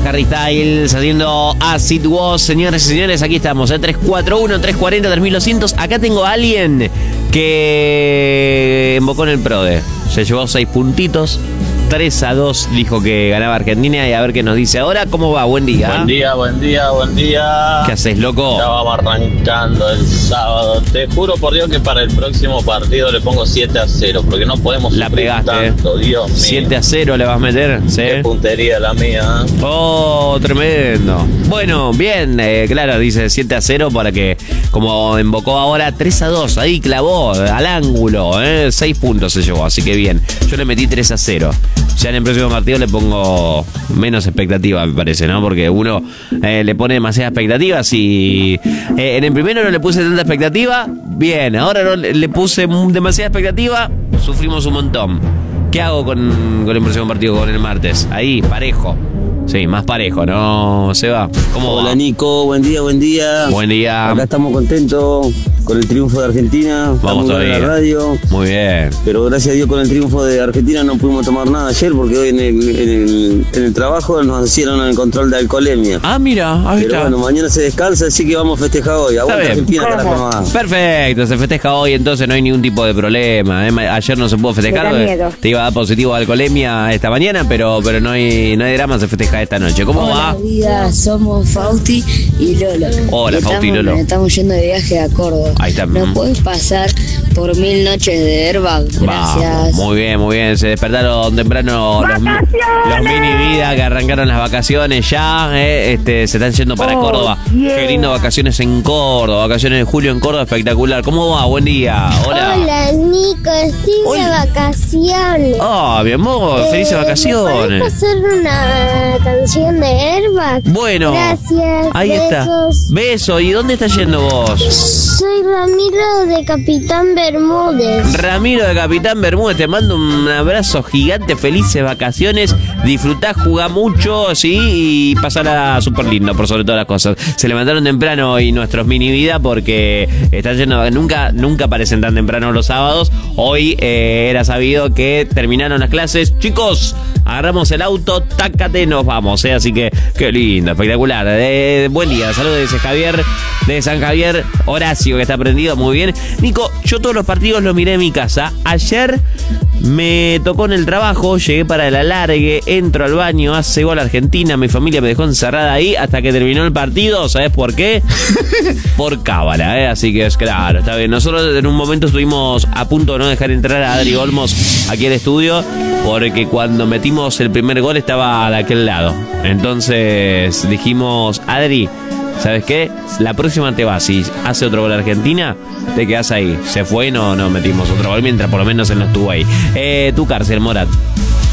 Harry Styles haciendo Acid Was. Señores y señores, aquí estamos, 341-340-3200. Acá tengo a alguien que embocó en el PRODE. Se llevó 6 puntitos. 3-2 dijo que ganaba Argentina y a ver qué nos dice ahora. ¿Cómo va? Buen día. Buen día, buen día, buen día. ¿Qué haces, loco? Ya vamos arrancando el sábado. Te juro por Dios que para el próximo partido le pongo 7-0, porque no podemos la sufrir pegaste, tanto, Dios mío. 7-0 le vas a meter, ¿sí? Qué puntería la mía. Oh, tremendo. Bueno, bien, claro, dice 7-0 para que, como embocó ahora, 3-2. Ahí clavó al ángulo, 6 puntos se llevó, así que bien. Yo le metí 3-0. Ya en el próximo partido le pongo menos expectativa, me parece, ¿no? Porque uno le pone demasiadas expectativas y en el primero no le puse tanta expectativa, bien, ahora no le puse demasiada expectativa, sufrimos un montón. ¿Qué hago con el próximo partido, con el martes? Ahí, parejo. Sí, más parejo, ¿no, Seba? ¿Cómo va? Hola, Nico, buen día, buen día. Buen día. Acá estamos contentos con el triunfo de Argentina. Vamos todavía en la radio. Muy bien. Pero gracias a Dios con el triunfo de Argentina no pudimos tomar nada ayer porque hoy en el trabajo nos hicieron el control de alcoholemia. Ah, mira, ahí Pero está. bueno, mañana se descansa, así que vamos a festejar hoy. Aguanta bien. Argentina hasta la jornada. Perfecto, se festeja hoy, entonces no hay ningún tipo de problema. Ayer no se pudo festejar, te iba a dar positivo de alcoholemia esta mañana, pero no hay drama, se festeja esta noche. ¿Cómo va? Hola, vida, somos Fausti y Lolo. Hola, Fausti y Lolo. Estamos yendo de viaje a Córdoba. Ahí está. ¿Nos puedes pasar por 1000 noches de Airbag? Gracias. Muy bien, muy bien. Se despertaron temprano los mini vida que arrancaron las vacaciones ya. Se están yendo para Córdoba. Qué lindo vacaciones en Córdoba. Vacaciones de julio en Córdoba, espectacular. ¿Cómo va? Buen día. Hola. Hola, Nico, estoy de vacaciones. Oh, mi amor, felices vacaciones. ¿Me puedes hacer una canción de Airbag? Bueno, gracias. Ahí besos. está. Beso. ¿Y dónde estás yendo vos? Soy Ramiro de Capitán Bermúdez. Ramiro de Capitán Bermúdez, te mando un abrazo gigante, felices vacaciones, disfrutá, jugá mucho, sí, y pasarla súper lindo, por sobre todas las cosas. Se levantaron temprano hoy nuestros mini vida porque están yendo, nunca aparecen tan temprano los sábados. Hoy era sabido que terminaron las clases. Chicos, agarramos el auto, tácate, nos vamos, así que qué lindo, espectacular. Buen día, saludos desde Javier, de San Javier, Horacio, que está prendido, muy bien. Nico, yo todos los partidos los miré en mi casa. Ayer me tocó en el trabajo, llegué para el alargue, entro al baño, hace gol Argentina, mi familia me dejó encerrada ahí hasta que terminó el partido. ¿Sabes por qué? Por cábala, así que es claro, está bien. Nosotros en un momento estuvimos a punto de no dejar entrar a Adri Olmos aquí al estudio, porque cuando metimos el primer gol estaba de aquel lado. Entonces dijimos, Adri, ¿sabes qué? La próxima te vas. Si hace otro gol Argentina, te quedas ahí. Se fue y no metimos otro gol mientras por lo menos él no estuvo ahí. Tu cárcel, Morat.